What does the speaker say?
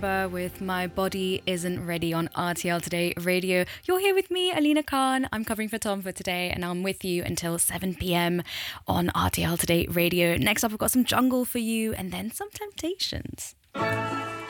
with My Body Isn't Ready on RTL Today Radio. You're here with me, Alina Khan. I'm covering for Tom for today, and I'm with you until 7 p.m. on RTL Today Radio. Next up, I've got some jungle for you, and then some Temptations.